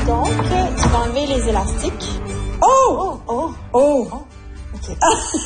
Donc, tu vas enlever les élastiques. Oh! OK.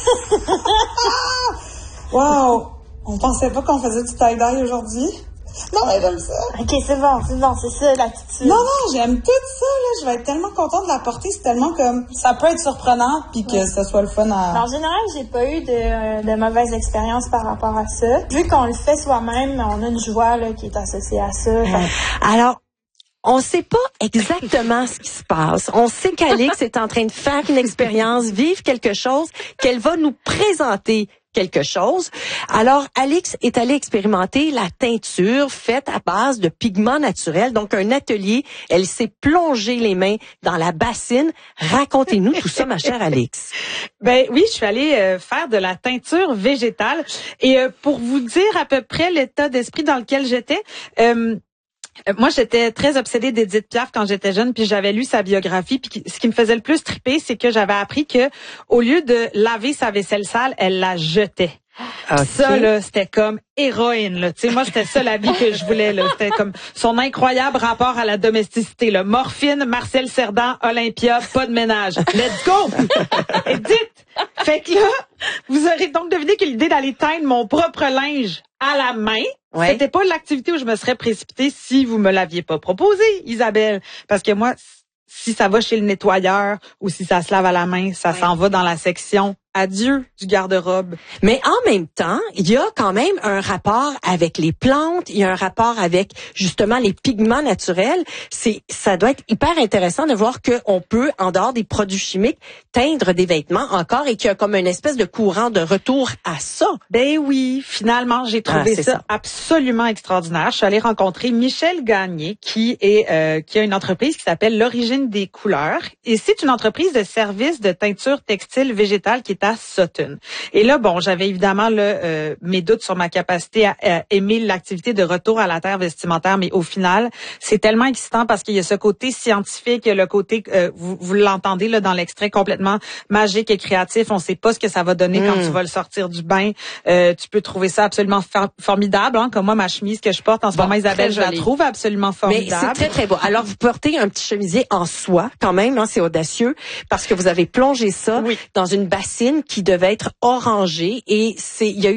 Wow! On pensait pas qu'on faisait du tie-dye aujourd'hui. Non, mais j'aime ça. OK, c'est ça l'attitude. Non, j'aime tout ça, là. Je vais être tellement contente de la porter. C'est tellement comme, ça peut être surprenant, puis que ça soit le fun à... En général, j'ai pas eu de mauvaises expériences par rapport à ça. Vu qu'on le fait soi-même, on a une joie, là, qui est associée à ça. Alors, on sait pas exactement ce qui se passe. On sait qu'Alix est en train de faire une expérience, vivre quelque chose, qu'elle va nous présenter quelque chose. Alors, Alix est allée expérimenter la teinture faite à base de pigments naturels. Donc, un atelier. Elle s'est plongée les mains dans la bassine. Racontez-nous tout ça, ma chère Alix. Ben oui, je suis allée faire de la teinture végétale. Et pour vous dire à peu près l'état d'esprit dans lequel j'étais... moi, j'étais très obsédée d'Édith Piaf quand j'étais jeune, puis j'avais lu sa biographie. Puis ce qui me faisait le plus triper, c'est que j'avais appris que au lieu de laver sa vaisselle sale, elle la jetait. Okay. Ça, là, c'était comme héroïne, là. Tu sais, moi, c'était ça la vie que je voulais, là. C'était comme son incroyable rapport à la domesticité, là. Morphine, Marcel Cerdan, Olympia, pas de ménage. Let's go! Edith! Fait que là, vous aurez donc deviné que l'idée d'aller teindre mon propre linge à la main, c'était pas l'activité où je me serais précipitée si vous me l'aviez pas proposé, Isabelle. Parce que moi, si ça va chez le nettoyeur ou si ça se lave à la main, ça s'en va dans la section adieu du garde-robe. Mais en même temps, il y a quand même un rapport avec les plantes, il y a un rapport avec justement les pigments naturels. Ça doit être hyper intéressant de voir qu'on peut, en dehors des produits chimiques, teindre des vêtements encore et qu'il y a comme une espèce de courant de retour à ça. Ben oui, finalement, j'ai trouvé ça absolument extraordinaire. Je suis allée rencontrer Michel Gagné qui a une entreprise qui s'appelle L'Origine des couleurs et c'est une entreprise de services de teinture textile végétale qui est à Sutton. Et là, bon, j'avais évidemment mes doutes sur ma capacité à aimer l'activité de retour à la terre vestimentaire, mais au final, c'est tellement excitant parce qu'il y a ce côté scientifique, il y a le côté, vous l'entendez là dans l'extrait, complètement magique et créatif. On sait pas ce que ça va donner quand tu vas le sortir du bain. Tu peux trouver ça absolument formidable, hein, comme moi, ma chemise que je porte en ce moment, Isabelle, je la trouve absolument formidable. Mais c'est très, très beau. Alors, vous portez un petit chemisier en soie, quand même, hein, c'est audacieux, parce que vous avez plongé ça dans une bassine qui devait être orangée et il y a eu